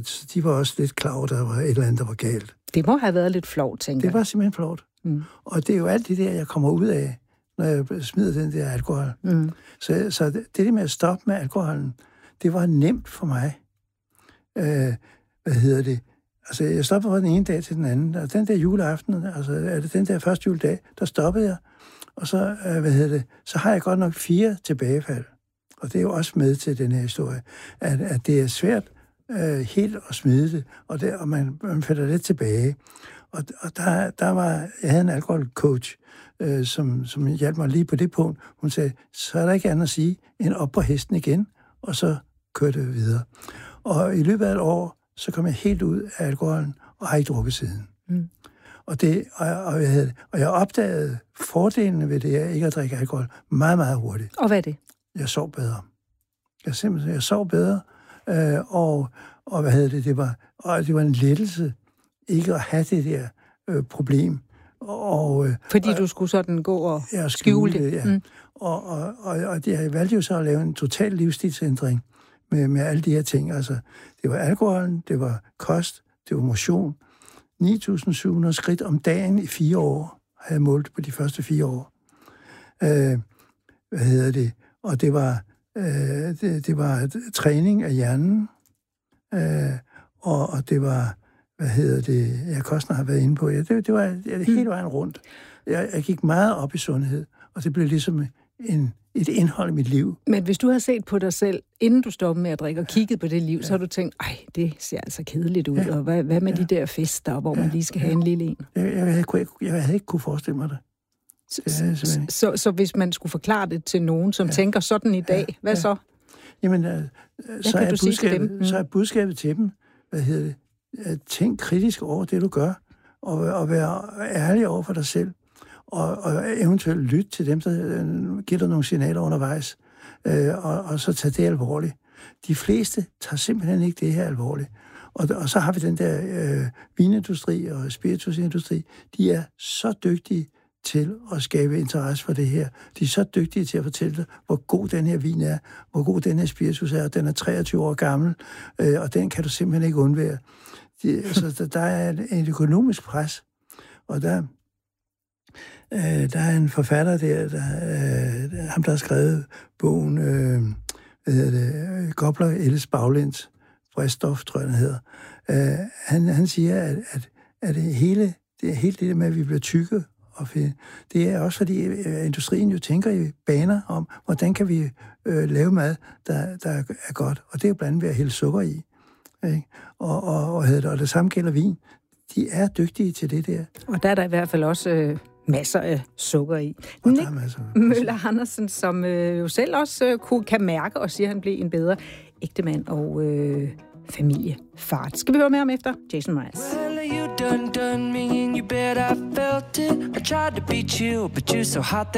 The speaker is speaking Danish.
så de var også lidt klar over, at der var et eller andet, der var galt. Det må have været lidt flovt, tænker jeg. Det var simpelthen flovt. Og det er jo alt det der, jeg kommer ud af, når jeg smider den der alkohol. Så det med at stoppe med alkoholen, det var nemt for mig. Altså, jeg stoppede fra den ene dag til den anden, og den der juleaften, altså den der første juledag, der stoppede jeg, og så, så har jeg godt nok 4 tilbagefald. Og det er jo også med til den her historie, at det er svært helt at smide det, og man falder lidt tilbage. Og jeg havde en alkoholcoach, som hjalp mig lige på det punkt. Hun sagde, så er der ikke andet at sige, end op på hesten igen, og så kørte det videre. Og i løbet af et år, så kom jeg helt ud af alkoholen, og har ikke drukket siden. Og jeg opdagede fordelene ved det, at ikke at drikke alkohol, meget, meget hurtigt. Og hvad er det? Jeg sov bedre. Jeg sov bedre, og det var en lettelse ikke at have det der problem. Fordi du skulle sådan gå og skjule det? Ja. Og jeg valgte jo så at lave en total livsstilsændring med alle de her ting. Altså, det var alkoholen, det var kost, det var motion. 9.700 skridt om dagen i 4 år, har jeg målt på de første 4 år. Og det var træning af hjernen, og det var, jeg kan også have været inde på, det var hele vejen rundt. Jeg gik meget op i sundhed, og det blev ligesom et indhold i mit liv. Men hvis du har set på dig selv, inden du stoppede med at drikke og kigget på det liv, så har du tænkt, det ser altså kedeligt ud, og hvad med de der fester, hvor man lige skal have en lille en? Jeg havde ikke kunne forestille mig det. Så hvis man skulle forklare det til nogen, som tænker sådan i dag, hvad så? Jamen, så er budskabet til dem, at tænk kritisk over det, du gør, og være ærlig over for dig selv, og eventuelt lytte til dem, der giver dig nogle signaler undervejs, og så tage det alvorligt. De fleste tager simpelthen ikke det her alvorligt. Og så har vi den der vinindustri og spiritusindustri, de er så dygtige til at skabe interesse for det her. De er så dygtige til at fortælle dig, hvor god den her vin er, hvor god den her spiritus er, den er 23 år gammel, og den kan du simpelthen ikke undvære. Der er et økonomisk pres, og der er en forfatter ham der har skrevet bogen, Gobler Elles Baglæns, Bræstof, tror jeg, den hedder. Han siger, at hele det med, at vi bliver tykke, og det er også fordi industrien jo tænker i baner om, hvordan kan vi lave mad, der er godt. Og det er jo blandt andet ved at hælde sukker i. Ikke? Og det samme gælder vin. De er dygtige til det der. Og der er der i hvert fald også masser af sukker i. Nick Møller Andersen, som jo selv også kan mærke og siger, at han blev en bedre ægtemand og familiefar. Skal vi høre mere om efter Jason Mraz? You done me and you bet I felt it. I tried to beat you, but you're so hot.